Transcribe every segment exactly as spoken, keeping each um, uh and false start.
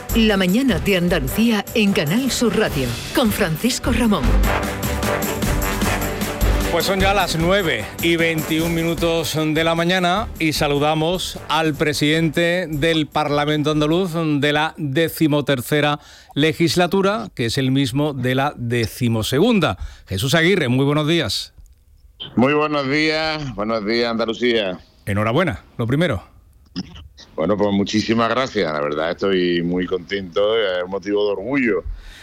La mañana de Andalucía en Canal Sur Radio, con Francisco Ramón. Pues son ya las nueve y veintiún minutos de la mañana y saludamos al presidente del Parlamento andaluz de la decimotercera legislatura, que es el mismo de la decimosegunda. Jesús Aguirre, muy buenos días. Muy buenos días, buenos días Andalucía. Enhorabuena, lo primero. Bueno, pues muchísimas gracias, la verdad estoy muy contento, es un motivo de orgullo.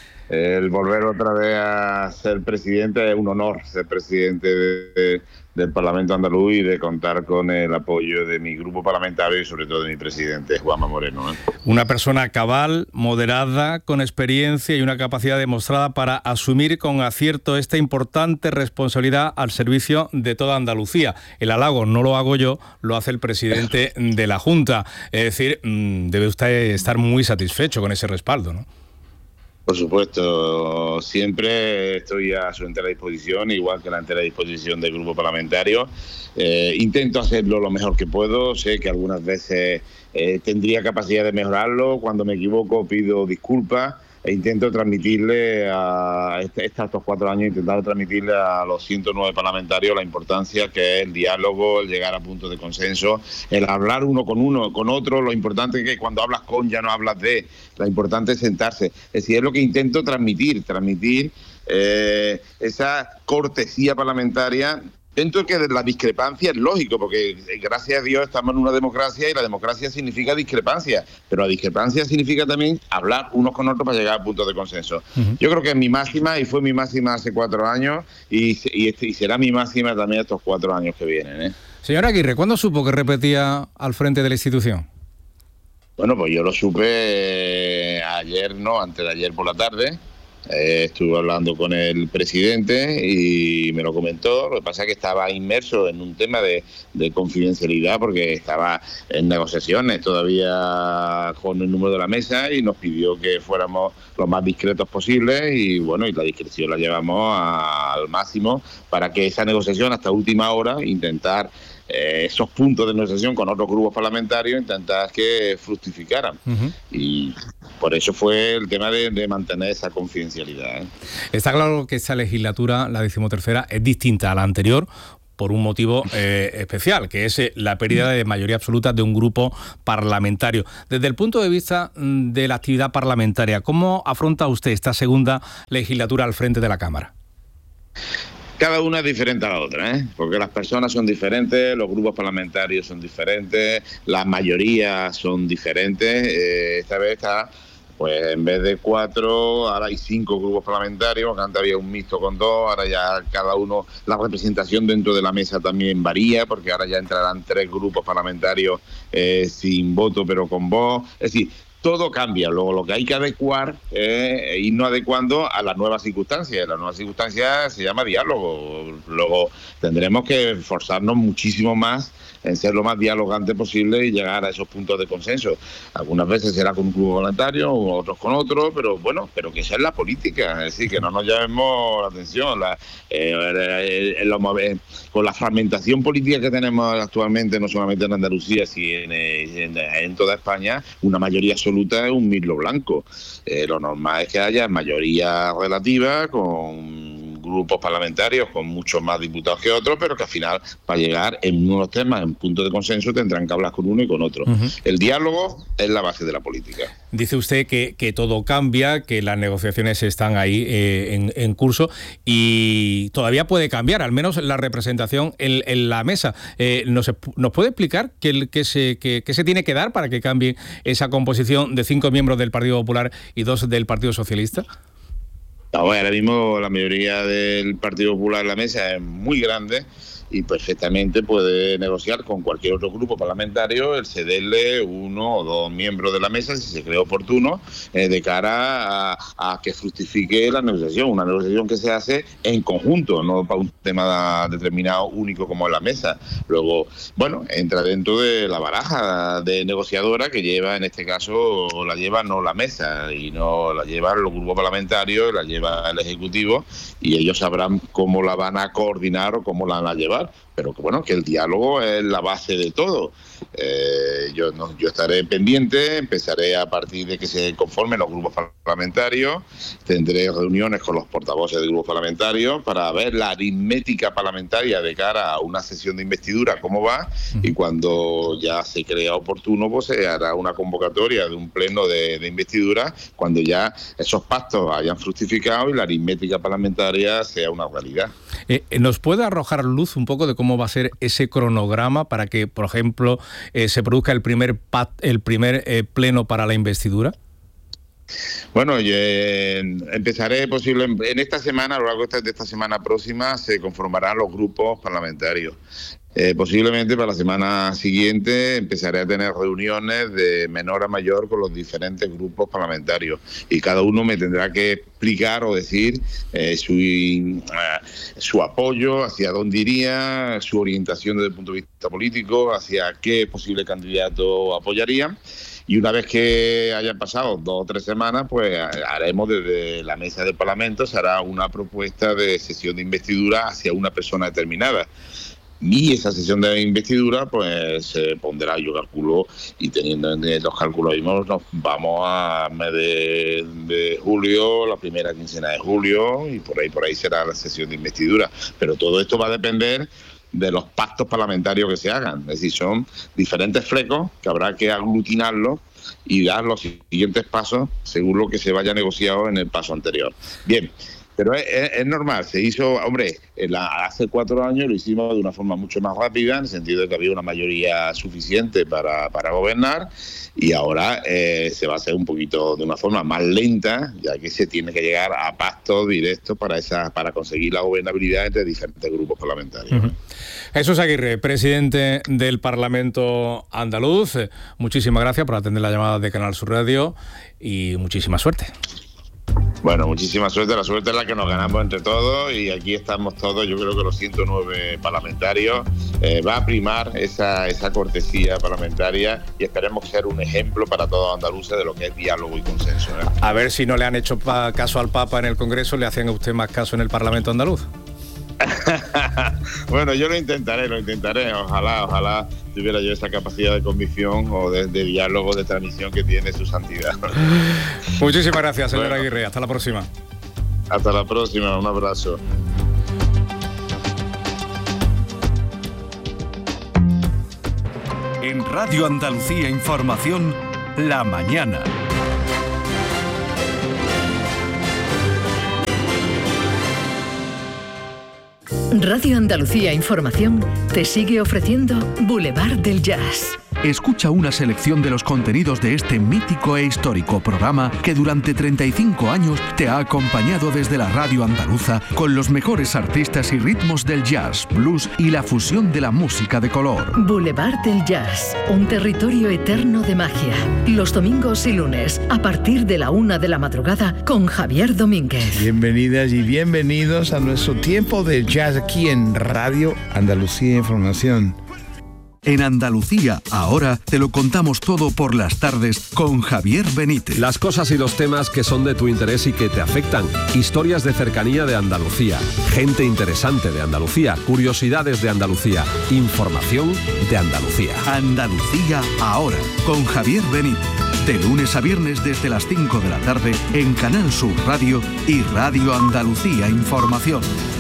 El volver otra vez a ser presidente es un honor, ser presidente de, de, del Parlamento andaluz y de contar con el apoyo de mi grupo parlamentario y sobre todo de mi presidente, Juanma Moreno, ¿eh? Una persona cabal, moderada, con experiencia y una capacidad demostrada para asumir con acierto esta importante responsabilidad al servicio de toda Andalucía. El halago no lo hago yo, lo hace el presidente de la Junta. Es decir, debe usted estar muy satisfecho con ese respaldo, ¿no? Por supuesto, siempre estoy a su entera disposición, igual que a la entera disposición del grupo parlamentario. Eh, intento hacerlo lo mejor que puedo, sé que algunas veces eh, tendría capacidad de mejorarlo, cuando me equivoco pido disculpas e intento transmitirle a este, estos cuatro años, intentar transmitirle a los ciento nueve parlamentarios la importancia que es el diálogo, el llegar a puntos de consenso, el hablar uno con uno, con otro, lo importante es que cuando hablas con ya no hablas de, lo importante es sentarse. Es decir, es lo que intento transmitir, transmitir eh, esa cortesía parlamentaria. Dentro que de la discrepancia es lógico, porque gracias a Dios estamos en una democracia y la democracia significa discrepancia, pero la discrepancia significa también hablar unos con otros para llegar a puntos de consenso. Uh-huh. Yo creo que es mi máxima y fue mi máxima hace cuatro años y, y, y será mi máxima también estos cuatro años que vienen, ¿eh? Señor Aguirre, ¿cuándo supo que repetía al frente de la institución? Bueno, pues yo lo supe eh, ayer, no, antes de ayer por la tarde. Eh, estuve hablando con el presidente y me lo comentó. Lo que pasa es que estaba inmerso en un tema de, de confidencialidad porque estaba en negociaciones todavía con el número de la mesa y nos pidió que fuéramos lo más discretos posible y bueno, y la discreción la llevamos a, al máximo para que esa negociación hasta última hora intentar Eh, esos puntos de negociación con otros grupos parlamentarios, intentar que fructificaran. Uh-huh. Y por eso fue el tema de, de mantener esa confidencialidad, ¿eh? Está claro que esta legislatura, la decimotercera, es distinta a la anterior por un motivo eh, especial, que es eh, la pérdida de mayoría absoluta de un grupo parlamentario. Desde el punto de vista de la actividad parlamentaria, ¿cómo afronta usted esta segunda legislatura al frente de la Cámara? Cada una es diferente a la otra, ¿eh? Porque las personas son diferentes, los grupos parlamentarios son diferentes, las mayorías son diferentes. Eh, esta vez está, pues en vez de cuatro, ahora hay cinco grupos parlamentarios, porque antes había un mixto con dos, ahora ya cada uno, la representación dentro de la mesa también varía, porque ahora ya entrarán tres grupos parlamentarios eh, sin voto pero con voz. Es decir, todo cambia, luego lo que hay que adecuar es irnos adecuando a las nuevas circunstancias. Las nuevas circunstancias se llama diálogo, luego tendremos que esforzarnos muchísimo más en ser lo más dialogante posible y llegar a esos puntos de consenso. Algunas veces será con un grupo voluntario, otros con otro, pero bueno, pero que esa es la política, es decir, que no nos llamemos la atención. La, eh, eh, eh, con la fragmentación política que tenemos actualmente, no solamente en Andalucía, sino en, en, en toda España, una mayoría absoluta es un mirlo blanco. Eh, lo normal es que haya mayoría relativa con grupos parlamentarios con muchos más diputados que otros, pero que al final, para llegar en unos temas, en puntos de consenso, tendrán que hablar con uno y con otro. Uh-huh. El diálogo es la base de la política. Dice usted que, que todo cambia, que las negociaciones están ahí eh, en, en curso y todavía puede cambiar, al menos la representación en, en la mesa. Eh, ¿nos, ¿Nos puede explicar qué, qué, se, qué, qué se tiene que dar para que cambie esa composición de cinco miembros del Partido Popular y dos del Partido Socialista? No, bueno, ahora mismo la mayoría del Partido Popular en la mesa es muy grande y perfectamente puede negociar con cualquier otro grupo parlamentario el cederle uno o dos miembros de la mesa si se cree oportuno eh, de cara a, a que fructifique la negociación, una negociación que se hace en conjunto, no para un tema determinado único como es la mesa. Luego, bueno, entra dentro de la baraja de negociadora que lleva, en este caso, la lleva no la mesa y no la llevan los grupos parlamentarios, la lleva el Ejecutivo y ellos sabrán cómo la van a coordinar o cómo la van a llevar. pero que bueno, que el diálogo es la base de todo. Eh, yo, no, yo estaré pendiente, empezaré a partir de que se conformen los grupos parlamentarios, tendré reuniones con los portavoces de grupos parlamentarios para ver la aritmética parlamentaria de cara a una sesión de investidura, cómo va, y cuando ya se crea oportuno, pues se hará una convocatoria de un pleno de, de investidura, cuando ya esos pactos hayan fructificado y la aritmética parlamentaria sea una realidad. Eh, ¿Nos puede arrojar luz un poco de cómo va a ser ese cronograma para que, por ejemplo, eh, se produzca el primer pat, el primer eh, pleno para la investidura? Bueno, yo, eh, empezaré posible en esta semana, a lo largo de esta semana próxima, se conformarán los grupos parlamentarios. Eh, posiblemente para la semana siguiente empezaré a tener reuniones de menor a mayor con los diferentes grupos parlamentarios y cada uno me tendrá que explicar o decir eh, su, uh, su apoyo, hacia dónde iría, su orientación desde el punto de vista político, hacia qué posible candidato apoyaría. Y una vez que hayan pasado dos o tres semanas, pues haremos desde la mesa del Parlamento, se hará una propuesta de sesión de investidura hacia una persona determinada. Y esa sesión de investidura pues se pondrá, yo calculo, y teniendo en los cálculos mismos, nos vamos a mes de, de julio, la primera quincena de julio, y por ahí por ahí será la sesión de investidura. Pero todo esto va a depender de los pactos parlamentarios que se hagan. Es decir, son diferentes flecos que habrá que aglutinarlos y dar los siguientes pasos según lo que se vaya negociado en el paso anterior. Bien. Pero es, es, es normal, se hizo, hombre, la, hace cuatro años lo hicimos de una forma mucho más rápida, en el sentido de que había una mayoría suficiente para, para gobernar, y ahora eh, se va a hacer un poquito de una forma más lenta, ya que se tiene que llegar a pactos directos para, esa, para conseguir la gobernabilidad entre diferentes grupos parlamentarios. Uh-huh. Jesús Aguirre, presidente del Parlamento andaluz, muchísimas gracias por atender la llamada de Canal Sur Radio y muchísima suerte. Bueno, muchísima suerte, la suerte es la que nos ganamos entre todos y aquí estamos todos, yo creo que los ciento nueve parlamentarios, eh, va a primar esa, esa cortesía parlamentaria y esperemos ser un ejemplo para todos los andaluces de lo que es diálogo y consenso, ¿eh? A ver si no le han hecho pa- caso al Papa en el Congreso, ¿le hacen a usted más caso en el Parlamento andaluz? Bueno, yo lo intentaré, lo intentaré, ojalá, ojalá tuviera yo esa capacidad de convicción o de, de diálogo, de transmisión que tiene su santidad. Muchísimas gracias, señor bueno, Aguirre, hasta la próxima. Hasta la próxima, un abrazo. En Radio Andalucía Información, La Mañana. Radio Andalucía Información te sigue ofreciendo Boulevard del Jazz. Escucha una selección de los contenidos de este mítico e histórico programa que durante treinta y cinco años te ha acompañado desde la radio andaluza con los mejores artistas y ritmos del jazz, blues y la fusión de la música de color. Boulevard del Jazz, un territorio eterno de magia. Los domingos y lunes, a partir de la una de la madrugada, con Javier Domínguez. Bienvenidas y bienvenidos a nuestro tiempo de jazz aquí en Radio Andalucía Información. En Andalucía, ahora te lo contamos todo por las tardes con Javier Benítez. Las cosas y los temas que son de tu interés y que te afectan. Historias de cercanía de Andalucía. Gente interesante de Andalucía. Curiosidades de Andalucía. Información de Andalucía. Andalucía, ahora, con Javier Benítez. De lunes a viernes desde las cinco de la tarde en Canal Sur Radio y Radio Andalucía Información.